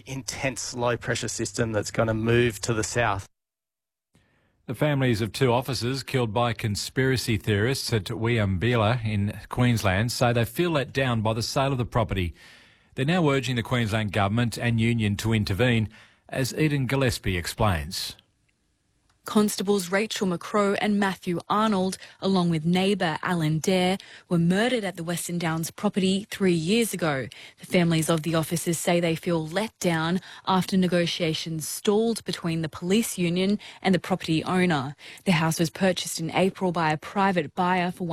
intense low-pressure system that's going to move to the south. The families of two officers killed by conspiracy theorists at Weambilla in Queensland say they feel let down by the sale of the property. They're now urging the Queensland Government and Union to intervene, as Eden Gillespie explains. Constables Rachel McCrow and Matthew Arnold, along with neighbour Alan Dare, were murdered at the Western Downs property 3 years ago. The families of the officers say they feel let down after negotiations stalled between the police union and the property owner. The house was purchased in April by a private buyer for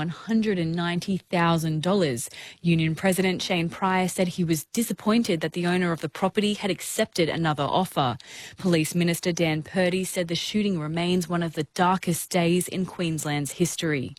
$190,000. Union President Shane Pryor said he was disappointed that the owner of the property had accepted another offer. Police Minister Dan Purdy said the shooting remains one of the darkest days in Queensland's history.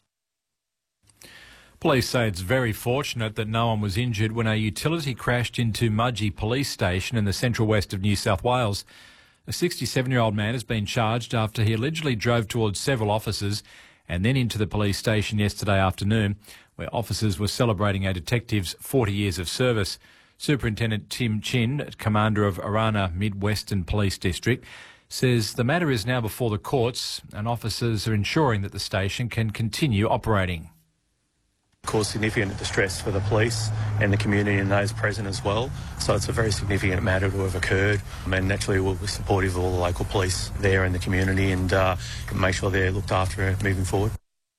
Police say it's very fortunate that no one was injured when a utility crashed into Mudgee Police Station in the central west of New South Wales. A 67-year-old man has been charged after he allegedly drove towards several officers and then into the police station yesterday afternoon, where officers were celebrating a detective's 40 years of service. Superintendent Tim Chin, commander of Arana Mid-Western Police District, says the matter is now before the courts and officers are ensuring that the station can continue operating. Caused significant distress for the police and the community and those present as well. So it's a very significant matter to have occurred. And naturally we'll be supportive of all the local police there in the community and make sure they're looked after moving forward.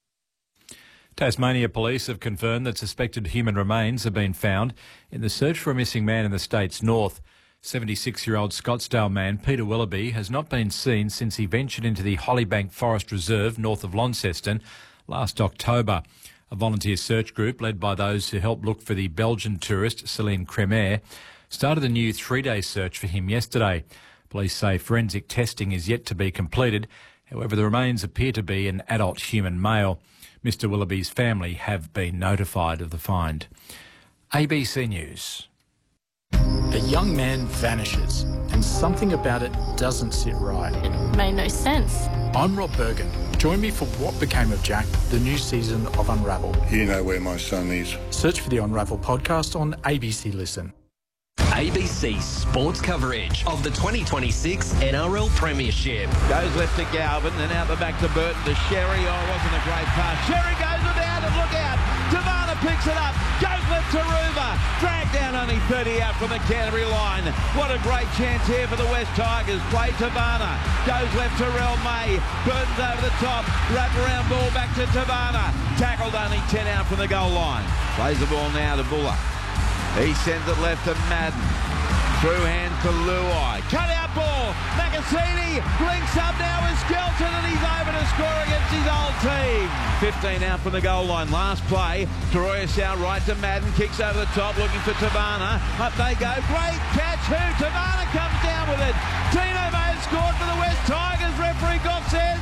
Tasmania Police have confirmed that suspected human remains have been found in the search for a missing man in the state's north. 76-year-old Scottsdale man Peter Willoughby has not been seen since he ventured into the Hollybank Forest Reserve north of Launceston last October. A volunteer search group led by those who helped look for the Belgian tourist Céline Crémer started a new 3-day search for him yesterday. Police say forensic testing is yet to be completed. However, the remains appear to be an adult human male. Mr Willoughby's family have been notified of the find. ABC News. A young man vanishes, and something about it doesn't sit right. It made no sense. I'm Rob Bergen. Join me for What Became of Jack, the new season of Unravel. You know where my son is. Search for the Unravel podcast on ABC Listen. ABC sports coverage of the 2026 NRL Premiership. Goes left to Galvin, then out the back to Burton to Sherry. Oh, wasn't a great pass. Sherry goes without it, look out. Tavana picks it up, goes left to Ruva. Dragged down only 30 out from the Canterbury line. What a great chance here for the West Tigers. Play Tavana, goes left to Rel May. Burton's over the top, wrap around ball back to Tavana. Tackled only 10 out from the goal line. Plays the ball now to Buller. He sends it left to Madden. Through hand to Luai. Cut out ball. Macassini links up now with Skelton and he's over to score against his old team. 15 out from the goal line. Last play. Taroya right to Madden. Kicks over the top looking for Tavana. Up they go. Great catch. Tavana comes down with it. Tino May has scored for the West Tigers. Referee Goff says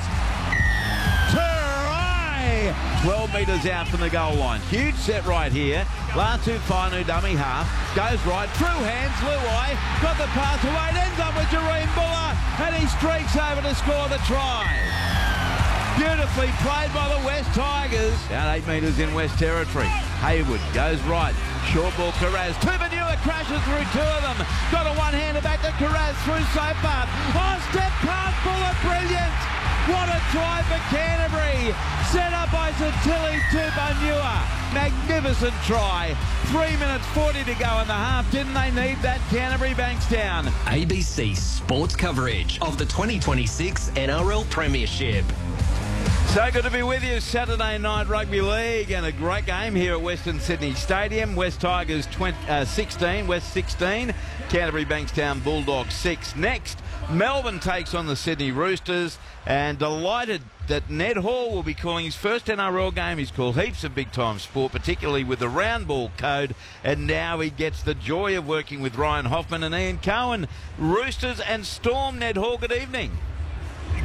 12 metres out from the goal line. Huge set right here. Latu Fainu, dummy half. Goes right. Through hands. Luai got the pass away. It ends up with Jareen Buller. And he streaks over to score the try. Beautifully played by the West Tigers. Down 8 metres in West Territory. Haywood goes right. Short ball, Carraz. Tupanua crashes through two of them. Got a one-hander back to Carraz through Sopart. Oh, step past Buller. Brilliant. What a try for Canterbury. Set up by Satili Tupanua. Magnificent try. 3 minutes 40 to go in the half. Didn't they need that? Canterbury Bankstown. ABC sports coverage of the 2026 NRL Premiership. So good to be with you. Saturday night rugby league and a great game here at Western Sydney Stadium. West Tigers 16, West 16, Canterbury Bankstown Bulldogs 6. Next, Melbourne takes on the Sydney Roosters, and delighted that Ned Hall will be calling his first NRL game. He's called heaps of big-time sport, particularly with the round ball code, and now he gets the joy of working with Ryan Hoffman and Ian Cohen. Roosters and Storm, Ned Hall, good evening.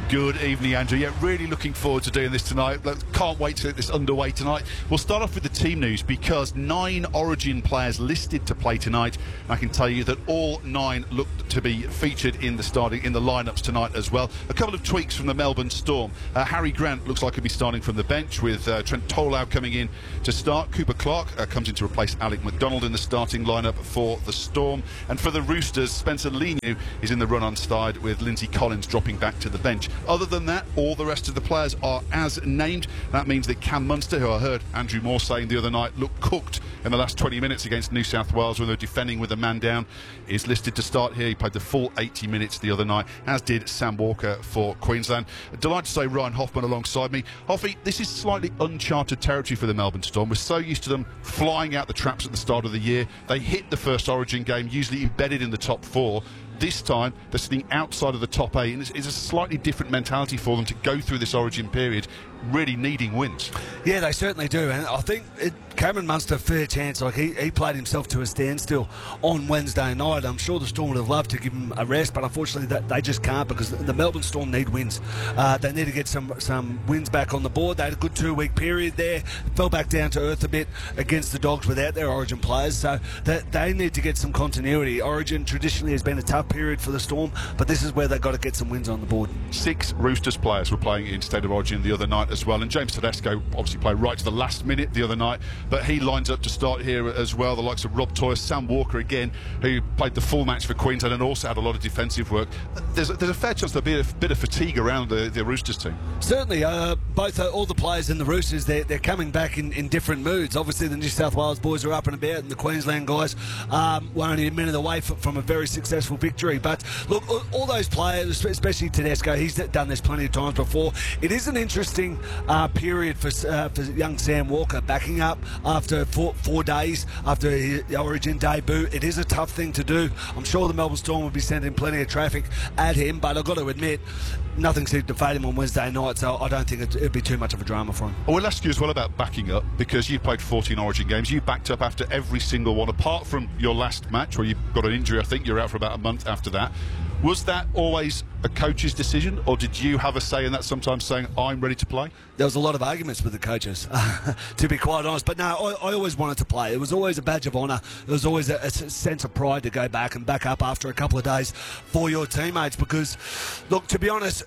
Good evening, Andrew. Yeah, really looking forward to doing this tonight. Can't wait to get this underway tonight. We'll start off with the team news because 9 Origin players listed to play tonight. I can tell you that all 9 look to be featured in the lineups tonight as well. A couple of tweaks from the Melbourne Storm. Harry Grant looks like he'll be starting from the bench with Trent Tolau coming in to start. Cooper Clark comes in to replace Alec McDonald in the starting lineup for the Storm. And for the Roosters, Spencer Leniu is in the run-on side with Lindsay Collins dropping back to the bench. Other than that, all the rest of the players are as named. That means that Cam Munster, who I heard Andrew Moore saying the other night looked cooked in the last 20 minutes against New South Wales when they were defending with a man down, is listed to start here. He played the full 80 minutes the other night, as did Sam Walker for Queensland. Delighted to say Ryan Hoffman alongside me. Hoffy, this is slightly uncharted territory for the Melbourne Storm. We're so used to them flying out the traps at the start of the year. They hit the first Origin game, usually embedded in the top 4. This time, they're sitting outside of the top 8, and it's a slightly different mentality for them to go through this Origin period, really needing wins. Yeah, they certainly do, and I think Cameron Munster, fair chance. Like he played himself to a standstill on Wednesday night. I'm sure the Storm would have loved to give him a rest, but unfortunately they just can't because the Melbourne Storm need wins. They need to get some wins back on the board. They had a good 2-week period there, fell back down to earth a bit against the Dogs without their Origin players, so they need to get some continuity. Origin traditionally has been a tough period for the Storm, but this is where they've got to get some wins on the board. 6 Roosters players were playing in State of Origin the other night as well, and James Tedesco obviously played right to the last minute the other night, but he lines up to start here as well. The likes of Rob Toyer, Sam Walker again, who played the full match for Queensland and also had a lot of defensive work. There's a fair chance there'll be a bit of fatigue around the Roosters team. Certainly, all the players in the Roosters, they're coming back in different moods. Obviously the New South Wales boys are up and about, and the Queensland guys were only a minute away from a very successful victory. But look, all those players, especially Tedesco, he's done this plenty of times before. It is an interesting period for young Sam Walker, backing up after 4 days after his Origin debut. It is a tough thing to do. I'm sure the Melbourne Storm will be sending plenty of traffic at him, but I've got to admit, nothing seemed to fade him on Wednesday night, so I don't think it'd be too much of a drama for him. I will ask you as well about backing up, because you played 14 Origin games. You backed up after every single one, apart from your last match where you got an injury. I think you're out for about a month after that. Was that always a coach's decision, or did you have a say in that, sometimes saying, I'm ready to play? There was a lot of arguments with the coaches, to be quite honest. But no, I always wanted to play. It was always a badge of honour. There was always a sense of pride to go back and back up after a couple of days for your teammates. Because, look, to be honest,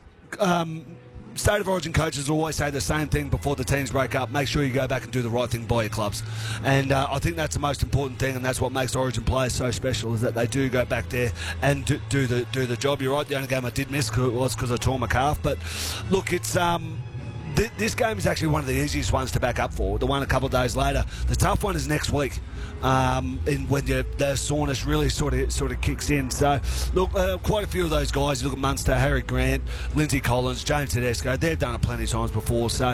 State of Origin coaches always say the same thing before the teams break up: make sure you go back and do the right thing by your clubs. And I think that's the most important thing, and that's what makes Origin players so special, is that they do go back there and do the job. You're right, the only game I did miss was because I tore my calf. But look, it's this game is actually one of the easiest ones to back up for. The one a couple of days later. The tough one is next week, when the soreness really sort of kicks in. So, look, quite a few of those guys. You look at Munster, Harry Grant, Lindsay Collins, James Tedesco. They've done it plenty of times before. So,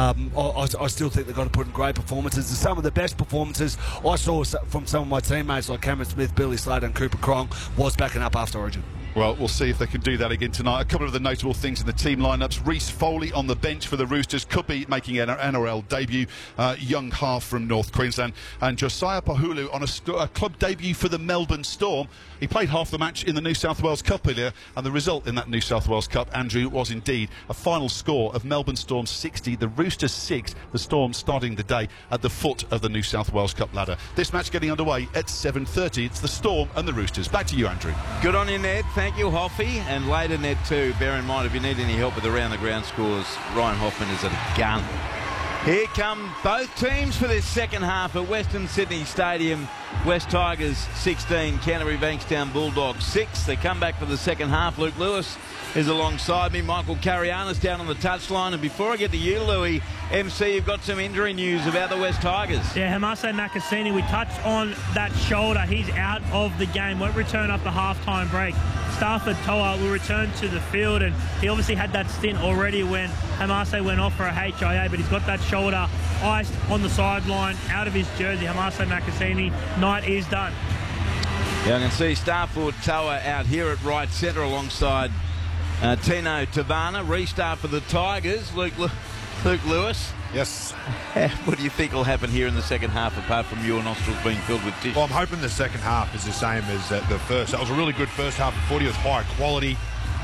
I still think they've got to put in great performances. Some of the best performances I saw from some of my teammates like Cameron Smith, Billy Slater, and Cooper Cronk was backing up after Origin. Well, we'll see if they can do that again tonight. A couple of the notable things in the team lineups: Reece Foley on the bench for the Roosters, could be making an NRL debut, young half from North Queensland, and Josiah Pahulu on a club debut for the Melbourne Storm. He played half the match in the New South Wales Cup earlier, and the result in that New South Wales Cup, Andrew, was indeed a final score of Melbourne Storm 60, the Roosters 6, the Storm starting the day at the foot of the New South Wales Cup ladder. This match getting underway at 7:30. It's the Storm and the Roosters. Back to you, Andrew. Good on you, Ned. Thank you, Hoffy. And later, Ned, too. Bear in mind, if you need any help with the round-the-ground scores, Ryan Hoffman is at a gun. Here come both teams for this second half at Western Sydney Stadium. West Tigers 16, Canterbury Bankstown Bulldogs 6. They come back for the second half. Luke Lewis is alongside me. Michael Carianis down on the touchline. And before I get to you, Louis, MC, you've got some injury news about the West Tigers. Yeah, Hamase Makasini, we touched on that shoulder. He's out of the game. Won't return after half-time break. Stafford Toa will return to the field, and he obviously had that stint already when Hamase went off for a HIA, but he's got that shoulder iced on the sideline, out of his jersey. Hamase Makasini, night is done. Yeah, I can see Stafford Toa out here at right centre alongside Tino Tavana. Restart for the Tigers. Luke Lewis. Yes. What do you think will happen here in the second half, apart from your nostrils being filled with tissue? Well, I'm hoping the second half is the same as the first. That was a really good first half of footy. It was higher quality.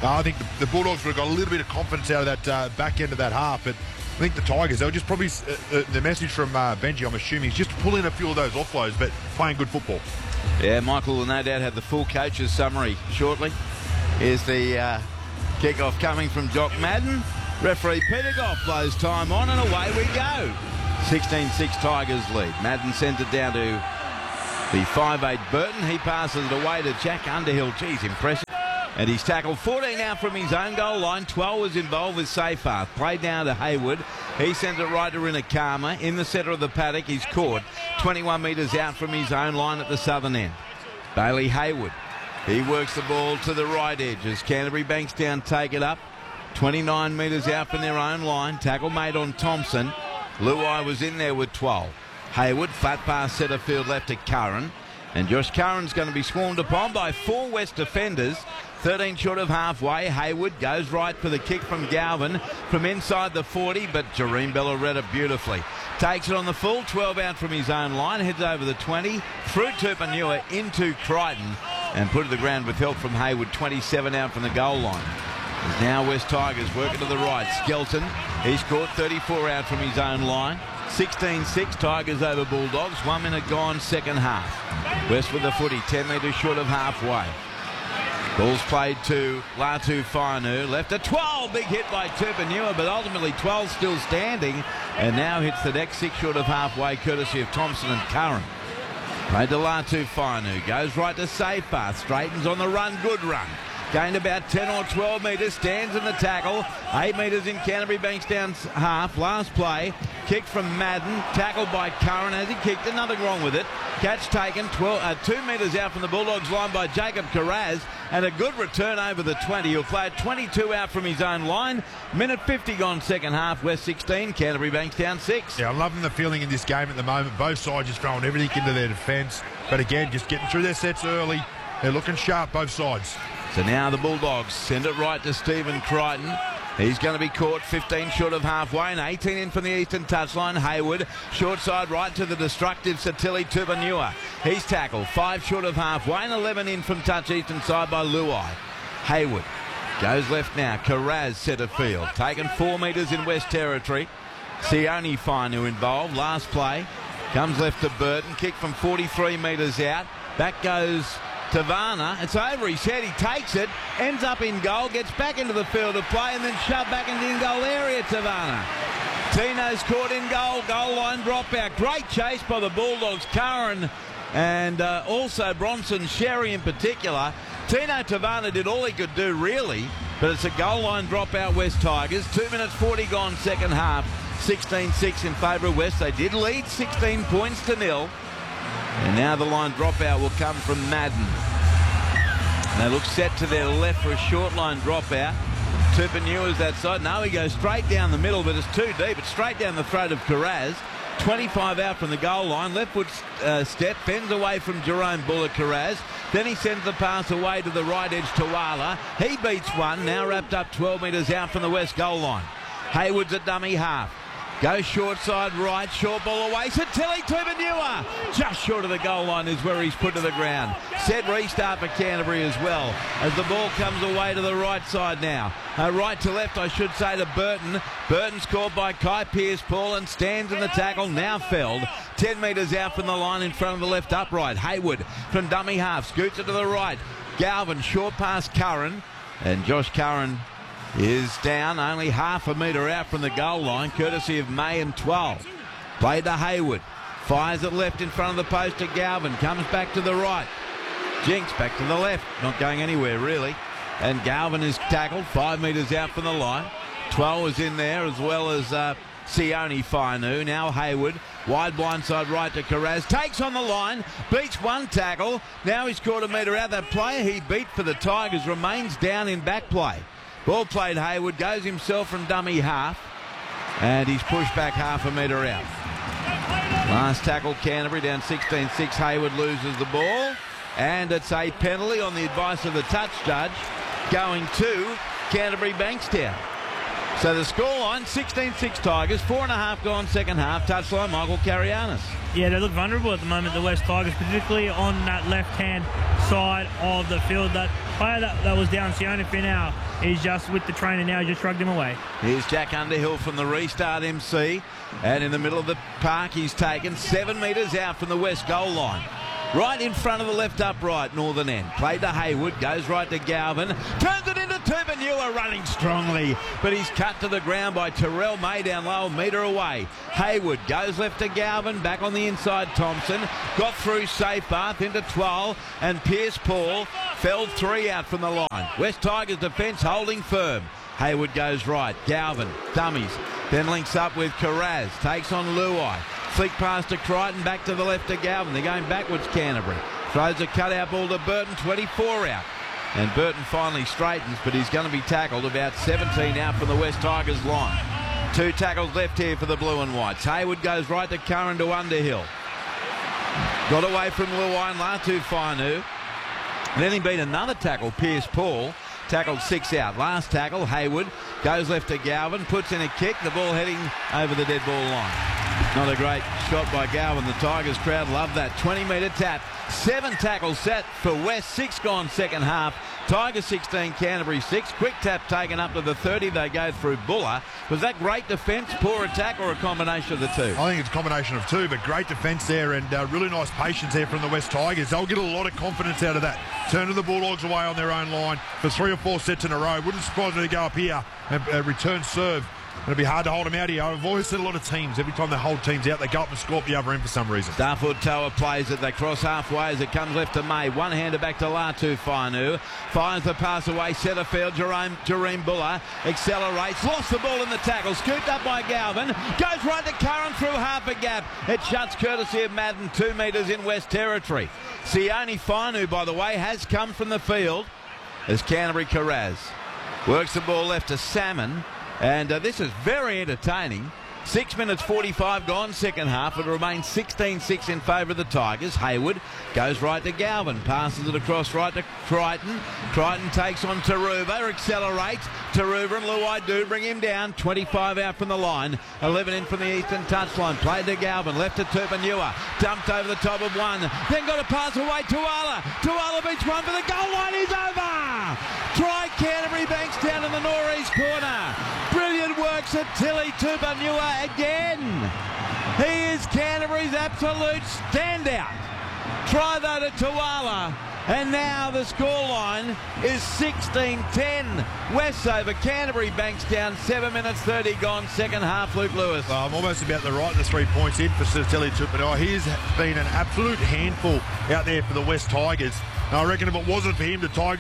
I think the Bulldogs would have got a little bit of confidence out of that back end of that half, but I think the Tigers, they were just probably, the message from Benji, I'm assuming, is just pull in a few of those offloads, but playing good football. Yeah, Michael will no doubt have the full coach's summary shortly. Here's the kick-off coming from Jock Madden. Referee Peter Goff blows time on, and away we go. 16-6 Tigers lead. Madden sends it down to the 5'8 Burton. He passes it away to Jack Underhill. Geez, impressive. And he's tackled 14 out from his own goal line. 12 was involved with Seyfarth. Played down to Hayward. He sends it right to Rinakama. In the centre of the paddock, he's caught 21 metres out from his own line at the southern end. Bailey Hayward. He works the ball to the right edge as Canterbury Bankstown take it up. 29 metres out from their own line. Tackle made on Thompson. Luai was in there with 12. Hayward, flat pass centre field left to Curran. And Josh Curran's going to be swarmed upon by 4 West defenders. 13 short of halfway. Hayward goes right for the kick from Galvin from inside the 40, but Jareem Bella read it beautifully. Takes it on the full, 12 out from his own line, heads over the 20, through Tupanua into Crichton, and put to the ground with help from Hayward, 27 out from the goal line. There's now West Tigers working to the right. Skelton, he's caught 34 out from his own line. 16-6 Tigers over Bulldogs. 1 minute gone, second half. West with the footy, 10 metres short of halfway. Ball's played to Latu Fainu. Left a 12. Big hit by Tupanua, but ultimately 12 still standing. And now hits the deck 6 short of halfway, courtesy of Thompson and Curran. Played to Latu Fainu. Goes right to Seyfarth. Straightens on the run. Good run. Gained about 10 or 12 metres. Stands in the tackle. 8 metres in Canterbury Bankstown's half. Last play. Kick from Madden. Tackled by Curran as he kicked. Nothing wrong with it. Catch taken 2 metres out from the Bulldogs line by Jacob Carraz. And a good return over the 20. He'll play at 22 out from his own line. Minute 50 gone second half. West 16. Canterbury Bankstown 6. Yeah, I'm loving the feeling in this game at the moment. Both sides just throwing everything into their defence. But again, just getting through their sets early. They're looking sharp, both sides. So now the Bulldogs send it right to Stephen Crichton. He's going to be caught 15 short of halfway and 18 in from the eastern touchline. Hayward, short side right to the destructive Satili Tupanua. He's tackled 5 short of halfway and 11 in from touch eastern side by Luai. Hayward goes left now. Carraz centre field. Taken 4 metres in West Territory. Sione Fainu involved. Last play. Comes left to Burton. Kick from 43 metres out. Back goes Tavana. It's over his head. He takes it, ends up in goal, gets back into the field of play, and then shoved back into the in-goal area. Tavana. Tino's caught in goal. Goal line dropout. Great chase by the Bulldogs. Curran and also Bronson Sherry in particular. Tino Tavana did all he could do, really, but it's a goal line dropout, West Tigers. 2 minutes 40 gone second half. 16-6 in favour of West. They did lead 16 points to 0. And now the line dropout will come from Madden. They look set to their left for a short line dropout. Tupanua's that side. No, he goes straight down the middle, but it's too deep. It's straight down the throat of Carraz. 25 out from the goal line. Left foot step, fends away from Jerome Buller Carraz. Then he sends the pass away to the right edge to Wala. He beats one, now wrapped up 12 metres out from the West goal line. Hayward's a dummy half. Goes short side right, short ball away. Satili Tupanua, just short of the goal line is where he's put to the ground. Set restart for Canterbury as well as the ball comes away to the right side now. Right to left, I should say, to Burton. Burton's caught by Kai Pearce-Paul and stands in the tackle, now felled. 10 metres out from the line in front of the left upright. Hayward from dummy half, scoots it to the right. Galvin, short past Curran, and Josh Curran is down only half a metre out from the goal line, courtesy of May and 12. Played to Hayward. Fires it left in front of the post to Galvin. Comes back to the right. Jinks back to the left. Not going anywhere, really. And Galvin is tackled 5 metres out from the line. 12 is in there, as well as Sione Fainu. Now Hayward. Wide blindside right to Carraz. Takes on the line. Beats one tackle. Now he's caught a metre out. That player he beat for the Tigers remains down in back play. Ball played Hayward, goes himself from dummy half, and he's pushed back half a metre out. Last tackle, Canterbury down 16-6. Hayward loses the ball, and it's a penalty on the advice of the touch judge going to Canterbury Bankstown. So the scoreline, 16-6 Tigers, 4.5 gone second half. Touchline, Michael Carianis. Yeah, they look vulnerable at the moment, the West Tigers, particularly on that left-hand side of the field. That player that was down, Sione Finau, is just with the trainer now. He just shrugged him away. Here's Jack Underhill from the Restart MC. And in the middle of the park, he's taken 7 metres out from the West goal line. Right in front of the left upright northern end. Played to Hayward, goes right to Galvin. Turns it into Tupanua, running strongly. But he's cut to the ground by Terrell May down low, a metre away. Hayward goes left to Galvin, back on the inside Thompson. Got through safe path into Twal, and Pierce Paul felled 3 out from the line. West Tigers defence holding firm. Hayward goes right. Galvin, dummies. Then links up with Carraz. Takes on Luai. Flick past to Crichton, back to the left to Galvin. They're going backwards, Canterbury. Throws a cutout ball to Burton, 24 out. And Burton finally straightens, but he's going to be tackled about 17 out from the West Tigers line. 2 tackles left here for the Blue and Whites. Hayward goes right to Curran to Underhill. Got away from Luai and Latu Fainu. Then he beat another tackle, Pierce Paul. Tackled 6 out. Last tackle, Hayward goes left to Galvin, puts in a kick, the ball heading over the dead ball line. Not a great shot by Galvin. The Tigers crowd love that. 20-metre tap. 7 tackles set for West. 6 gone second half. Tigers 16, Canterbury 6. Quick tap taken up to the 30. They go through Buller. Was that great defence, poor attack, or a combination of the two? I think it's a combination of two, but great defence there and really nice patience there from the West Tigers. They'll get a lot of confidence out of that. Turning the Bulldogs away on their own line for 3 or 4 sets in a row. Wouldn't surprise me to go up here and return serve. It'll be hard to hold them out here. I've always seen a lot of teams, every time they hold teams out, they go up and score up the other end for some reason. Starford Tower plays it. They cross halfway as it comes left to May. One-hander back to Latu Fainu. Fires the pass away. Centre field. Jareem Buller accelerates. Lost the ball in the tackle. Scooped up by Galvin. Goes right to Curran through half a gap. It shuts courtesy of Madden 2 metres in West Territory. Sione Fainu, by the way, has come from the field as Canterbury Carraz works the ball left to Salmon. And this is very entertaining. 6 minutes 45 gone second half. It remains 16-6 in favour of the Tigers. Hayward goes right to Galvin. Passes it across right to Crichton. Crichton takes on Taruva. Accelerates. Taruva and Luai do bring him down. 25 out from the line. 11 in from the eastern touchline. Played to Galvin. Left to Tupanua. Dumped over the top of one. Then got a pass away. Tuala. Tuala beats one for the goal line. He's over. Try Canterbury, Bankstown in the northeast corner. Brilliant works at Tilly Tupanua again. He is Canterbury's absolute standout. Try though to Tuala. And now the scoreline is 16-10. West over Canterbury, Bankstown. 7 minutes 30 gone second half. Luke Lewis. I'm almost about the right, the 3 points in for Tilly Tupanua. He has been an absolute handful out there for the West Tigers. And I reckon if it wasn't for him,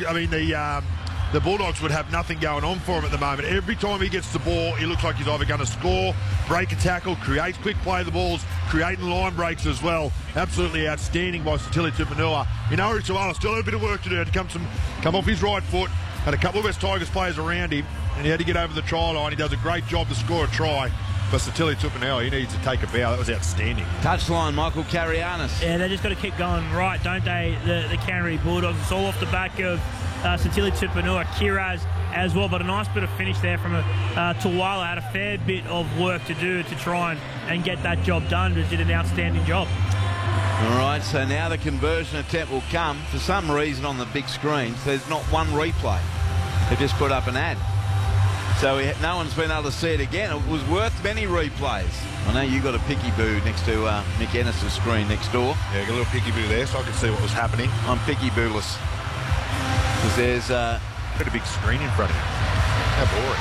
the Bulldogs would have nothing going on for him at the moment. Every time he gets the ball, he looks like he's either going to score, break a tackle, creates quick play of the balls, creating line breaks as well. Absolutely outstanding by Tilly Tupanua. Ori Tuala still had a bit of work to do to come off his right foot. Had a couple of West Tigers players around him, and he had to get over the try line. He does a great job to score a try. But Tilly Tupanua, he needs to take a bow. That was outstanding. Touchline, Michael Carianis. Yeah, they just got to keep going right, don't they, the Canterbury Bulldogs? It's all off the back of Tilly Tupanua, Kiraz as well, but a nice bit of finish there from Tuala. Had a fair bit of work to do to try and get that job done, but did an outstanding job. All right, so now the conversion attempt will come. For some reason on the big screens, there's not one replay. They just put up an ad. So no one's been able to see it again. It was worth many replays. I know you got a picky-boo next to Mick Ennis's screen next door. Yeah, got a little picky-boo there so I could see what was happening. I'm picky-boo-less. Because there's got a big screen in front of you. How boring.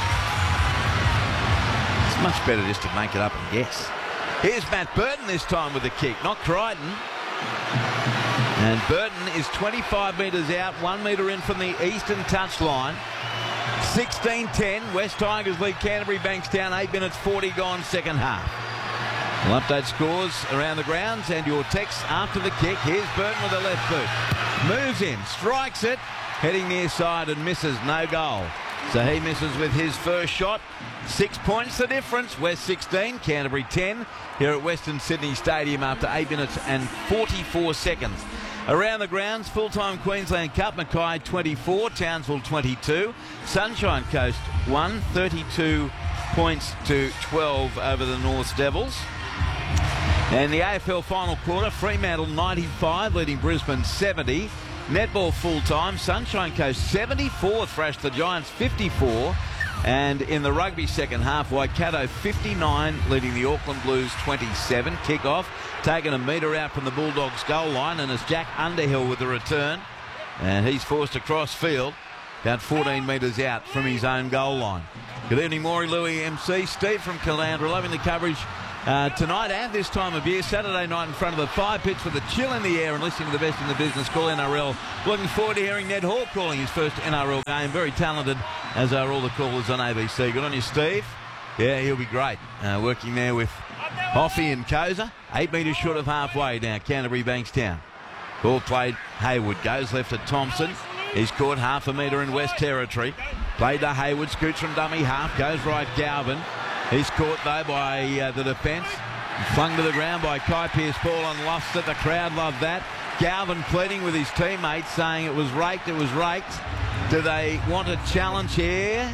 It's much better just to make it up and guess. Here's Matt Burton this time with a kick, not Crichton. And Burton is 25 metres out, 1 metre in from the eastern touchline. 16-10, West Tigers lead Canterbury, Bankstown, 8 minutes 40 gone second half. We'll update scores around the grounds and your texts after the kick. Here's Burton with a left boot. Moves in, strikes it, heading near side and misses, no goal. So he misses with his first shot. 6 points the difference. West 16, Canterbury 10 here at Western Sydney Stadium after 8 minutes and 44 seconds. Around the grounds, full-time Queensland Cup, Mackay 24, Townsville 22. Sunshine Coast 1, 32 points to 12 over the North Devils. And the AFL final quarter, Fremantle 95, leading Brisbane 70. Netball full-time, Sunshine Coast 74, thrashed the Giants 54. And in the rugby second half, Waikato 59, leading the Auckland Blues 27. Kick-off, taken a metre out from the Bulldogs' goal line, and it's Jack Underhill with the return. And he's forced across field, about 14 metres out from his own goal line. Good evening, Maury, Louis, MC. Steve from Caloundra, loving the coverage tonight and this time of year. Saturday night in front of the fire pits with a chill in the air and listening to the best in the business. Call NRL. Looking forward to hearing Ned Hall calling his first NRL game. Very talented, as are all the callers on ABC. Good on you, Steve. Yeah, he'll be great. Working there with Hoffy and Koza. 8 metres short of halfway now, Canterbury Bankstown. Ball played, Hayward goes left to Thompson. He's caught half a metre in West Territory. Played to Hayward, scoots from dummy half, goes right Galvin. He's caught, though, by the defence. Flung to the ground by Kai Pearce-Paul and lost it. The crowd loved that. Galvin pleading with his teammates, saying it was raked, it was raked. Do they want a challenge here?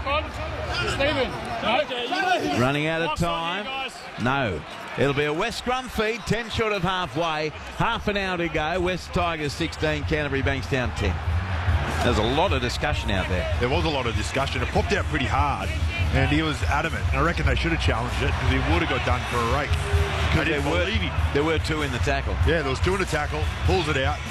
Running out of time. No. It'll be a West scrum feed, 10 short of halfway. Half an hour to go. West Tigers 16, Canterbury Bankstown 10. There's a lot of discussion out there. There was a lot of discussion. It popped out pretty hard, and he was adamant. And I reckon they should have challenged it because he would have got done for a rake. They didn't believe him. There were 2 in the tackle. Yeah, there was 2 in the tackle. Pulls it out.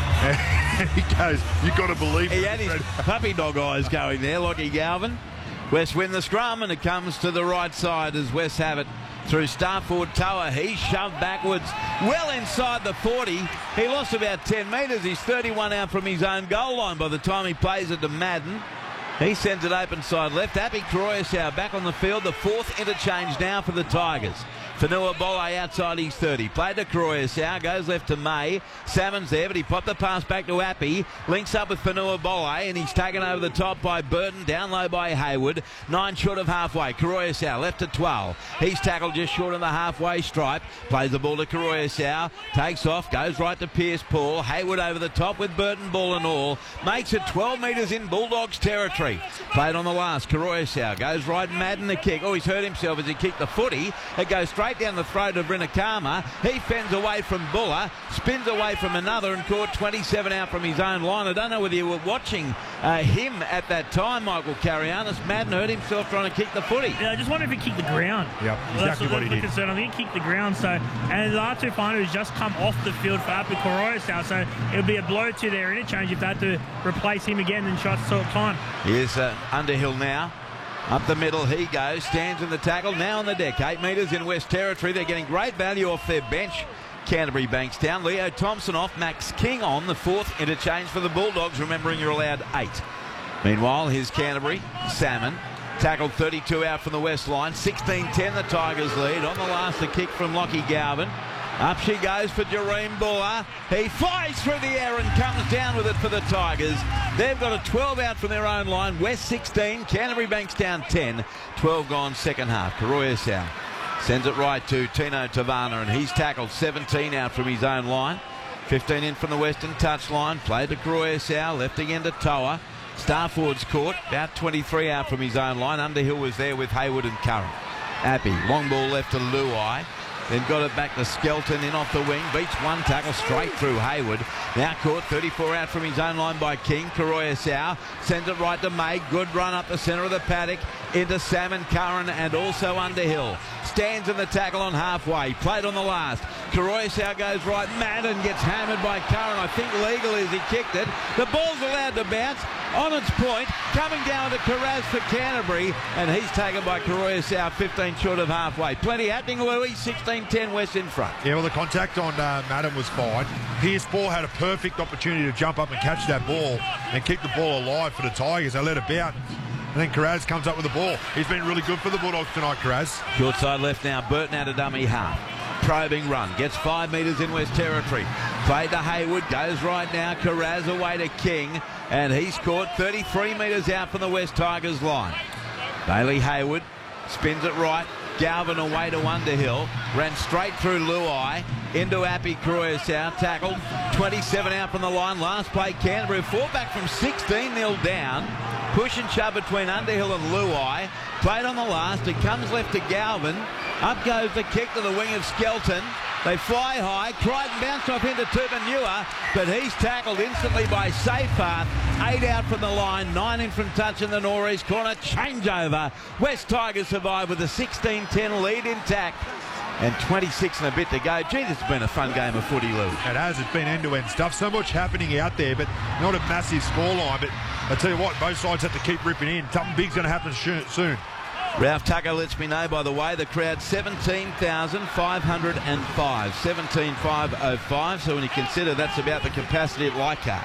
And he goes, you've got to believe He it. had his puppy dog eyes going there, Lockie Galvin. West win the scrum, and it comes to the right side as West have it. Through Starford Toa, he's shoved backwards, well inside the 40. He lost about 10 metres. He's 31 out from his own goal line by the time he plays it to Madden. He sends it open side left. Appy Croyasau back on the field. The 4th interchange now for the Tigers. Fanua Bolle outside his 30. Played to Croyasau, goes left to May. Salmon's there, but he popped the pass back to Appy. Links up with Fanua Bolle, and he's taken over the top by Burton. Down low by Hayward. 9 short of halfway. Croyasau left to 12. He's tackled just short of the halfway stripe. Plays the ball to Croyasau. Takes off, goes right to Pearce-Paul. Hayward over the top with Burton, ball and all. Makes it 12 metres in Bulldogs territory. Played on the last. Croyasau goes right, Madden the kick. Oh, he's hurt himself as he kicked the footy. It goes straight down the throat of Rinakama. He fends away from Buller, spins away from another and caught 27 out from his own line. I don't know whether you were watching him at that time, Michael Carianis. Madden hurt himself trying to kick the footy. Yeah, I just wonder if he kicked the ground. Yep, exactly what he did. Concern. I think he kicked the ground. So, and the Latu Whanau has just come off the field for Appy Croyasau. So it'll be a blow to their interchange if they had to replace him again in short time. Here's Underhill now. Up the middle he goes, stands in the tackle, now on the deck. 8 metres in West Territory. They're getting great value off their bench. Canterbury Bankstown. Leo Thompson off, Max King on the 4th interchange for the Bulldogs, remembering you're allowed 8. Meanwhile, here's Canterbury. Salmon tackled 32 out from the West line. 16-10 the Tigers lead. On the last, the kick from Lockie Galvin. Up she goes for Jareem Buller. He flies through the air and comes down with it for the Tigers. They've got a 12 out from their own line. West 16, Canterbury Bankstown 10. 12 gone second half. Croyasau sends it right to Tino Tavana, and he's tackled 17 out from his own line. 15 in from the western touchline. Played to Croyasau, left again to Toa. Starford's caught, about 23 out from his own line. Underhill was there with Hayward and Curran. Appy, long ball left to Luai. Then got it back to Skelton in off the wing. Beats one tackle straight through Hayward. Now caught 34 out from his own line by King. Croyasau sends it right to May. Good run up the centre of the paddock into Salmon, Curran and also Underhill. Stands in the tackle on halfway. Played on the last. Croyasau goes right. Madden gets hammered by Curran. I think legal as he kicked it. The ball's allowed to bounce. On its point, coming down to Carraz for Canterbury, and he's taken by Croyasau 15 short of halfway. Plenty happening, Louis. 16-10 West in front. Yeah, well, the contact on Madden was fine. Pearce-Paul had a perfect opportunity to jump up and catch that ball and keep the ball alive for the Tigers. They let it bounce. And then Carraz comes up with the ball. He's been really good for the Bulldogs tonight, Carraz. Short side left now. Burton out of dummy half. Probing run. Gets 5 metres in West Territory. Played to Hayward. Goes right now. Carraz away to King. And he's caught 33 metres out from the West Tigers line. Bailey Hayward spins it right. Galvin away to Underhill. Ran straight through Luai. Into Appy Cruiser. Tackled. 27 out from the line. Last play, Canterbury. Fall back from 16-0 down. Push and shove between Underhill and Luai. Played on the last. It comes left to Galvin. Up goes the kick to the wing of Skelton. They fly high. Crichton bounced off into Tupanua, but he's tackled instantly by Seyfarth. 8 out from the line, 9 in from touch in the northeast corner. Changeover. West Tigers survive with a 16-10 lead intact. And 26 and a bit to go. Gee, this has been a fun game of footy, Lou. It has. It's been end-to-end stuff. So much happening out there, but not a massive scoreline. But I tell you what, both sides have to keep ripping in. Something big's going to happen soon. Ralph Tucker lets me know, by the way, the crowd 17,505. 17,505. So when you consider that's about the capacity at Leichhardt.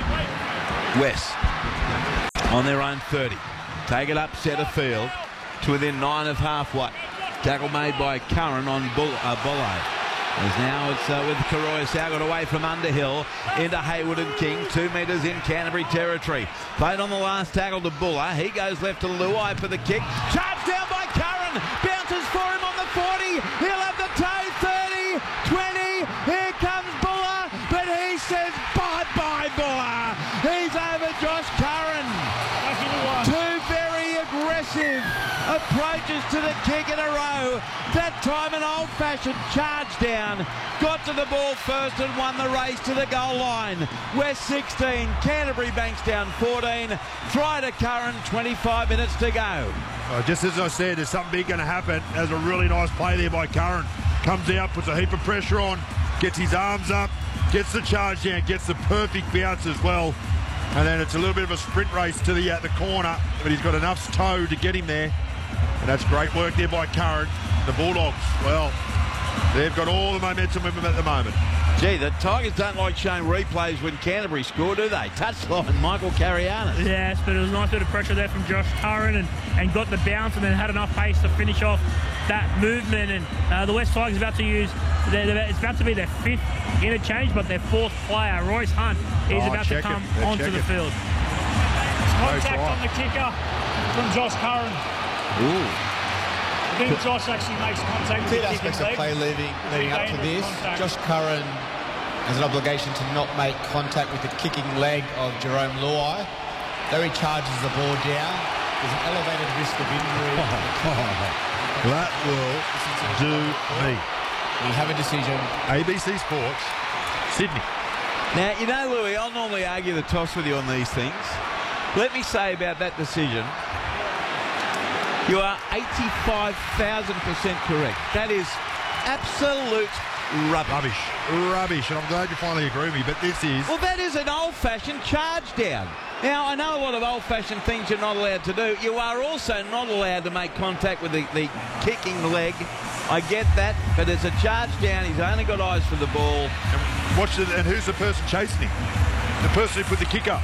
West on their own 30. Take it up centre field to within 9 of halfway. Tackle made by Curran on Bulle. As now it's with Karoya got away from Underhill into Hayward and King. 2 metres in Canterbury territory. Played on the last tackle to Buller. He goes left to Luai for the kick. Charged down by Curran. Bounces for him on the 40. He'll have the toe. 30, 20. Here comes Buller. But he says bye-bye, Buller. He's over Josh Curran. 2 very aggressive approaches to the kick in a row. That time an old-fashioned charge down. Got to the ball first and won the race to the goal line. West 16, Canterbury Bankstown 14. Try to Curran, 25 minutes to go. Just as I said, there's something big going to happen. There's a really nice play there by Curran. Comes out, puts a heap of pressure on, gets his arms up, gets the charge down, gets the perfect bounce as well. And then it's a little bit of a sprint race to the corner, but he's got enough toe to get him there. And that's great work there by Curran. The Bulldogs, well, they've got all the momentum with them at the moment. Gee, the Tigers don't like showing replays when Canterbury score, do they? Touchline, Michael Carianis. Yes, but it was a nice bit of pressure there from Josh Curran and got the bounce and then had enough pace to finish off that movement. And the West Tigers about to use, it's about to be their 5th interchange, but their 4th player, Royce Hunt, is about to come onto the field. Contact on the kicker from Josh Curran. Ooh. I think Josh actually makes contact with the kicking aspects of play leading up to this. Josh Curran has an obligation to not make contact with the kicking leg of Jerome Luai. Though he charges the ball down, there's an elevated risk of injury. That will do me. We have a decision. ABC Sports, Sydney. Now, you know, Louis, I'll normally argue the toss with you on these things. Let me say about that decision, you are 85,000% correct. That is absolute rubbish. Rubbish. And I'm glad you finally agree with me, but this is... Well, that is an old-fashioned charge down. Now, I know a lot of old-fashioned things you're not allowed to do. You are also not allowed to make contact with the kicking leg. I get that, but it's a charge down. He's only got eyes for the ball. And who's the person chasing him? The person who put the kick up.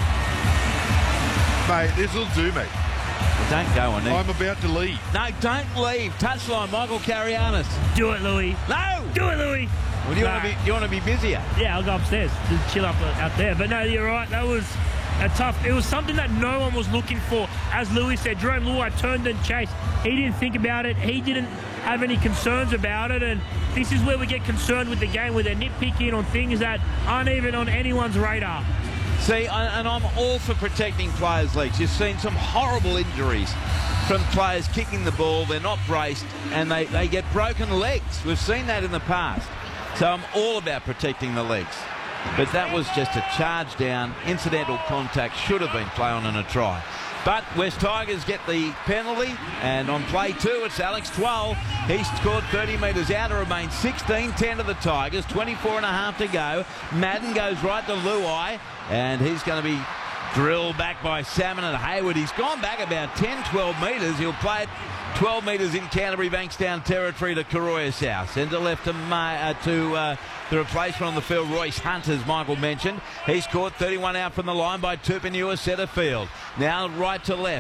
Mate, this will do me. Well, don't go on there. I'm about to leave. No, don't leave. Touchline, Michael Carianis. Do it, Louis. No! Do it, Louis. Well, do you want to be busier? Yeah, I'll go upstairs. Just chill up out there. But no, you're right. That was a tough. It was something that no one was looking for. As Louis said, Jerome Luai turned and chased. He didn't think about it. He didn't have any concerns about it. And this is where we get concerned with the game, where they're nitpicking on things that aren't even on anyone's radar. See, and I'm all for protecting players' legs. You've seen some horrible injuries from players kicking the ball. They're not braced, and they get broken legs. We've seen that in the past. So I'm all about protecting the legs. But that was just a charge down, incidental contact, should have been play on and a try. But West Tigers get the penalty, and on play 2, it's Alex Twal. He scored 30 metres out. It remains 16-10 to the Tigers, 24 and a half to go. Madden goes right to Luai, and he's going to be drilled back by Salmon and Hayward. He's gone back about 10, 12 metres. He'll play it 12 metres in Canterbury Bankstown territory to Karoya South. Centre left to the replacement on the field, Royce Hunt, as Michael mentioned. He's caught 31 out from the line by Tupanua centre field. Now right to left.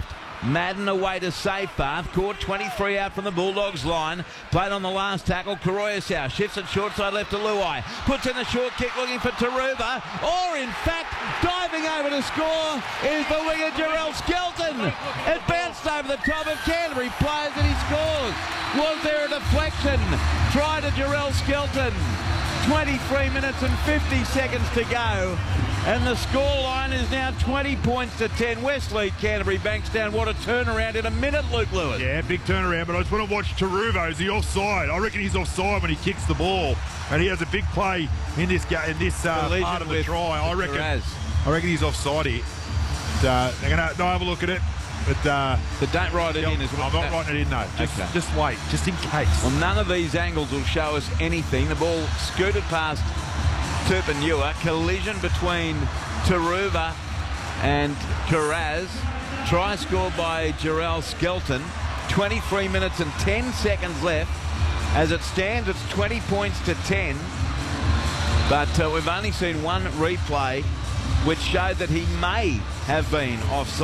Madden away to Seyfarth. Caught 23 out from the Bulldogs line. Played on the last tackle. Karoyasau shifts it short side left to Luai. Puts in the short kick looking for Taruva. Or in fact, diving over to score is the winger Jarrell Skelton. It bounced over the top of Canterbury players and he scores. Was there a deflection? Try to Jarrell Skelton. 23 minutes and 50 seconds to go. And the scoreline is now 20 points to 10. West lead Canterbury, Bankstown. What a turnaround in a minute, Luke Lewis. Yeah, big turnaround, but I just want to watch Taruva. Is he offside? I reckon he's offside when he kicks the ball. And he has a big play in this part of the try. I reckon he's offside here. They're going to have a look at it. But don't write it in as well. I'm not writing it in, no. Just wait, just in case. Well, none of these angles will show us anything. The ball scooted past Tupanua. Collision between Taruva and Karaz. Try scored by Jarrell Skelton. 23 minutes and 10 seconds left. As it stands, it's 20 points to 10. But we've only seen one replay which showed that he may have been offside.